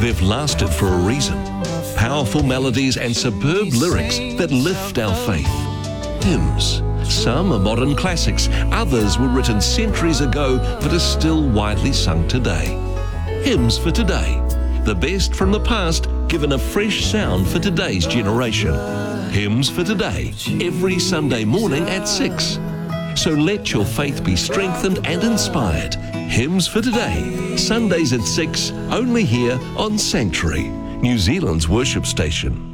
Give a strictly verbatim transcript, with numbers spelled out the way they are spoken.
They've lasted for a reason. Powerful melodies and superb lyrics that lift our faith. Hymns. Some are modern classics, others were written centuries ago but are still widely sung today. Hymns for today. The best from the past given a fresh sound for today's generation. Hymns for Today, every Sunday morning at six. So let your faith be strengthened and inspired. Hymns for Today, Sundays at six, only here on Sanctuary, New Zealand's worship station.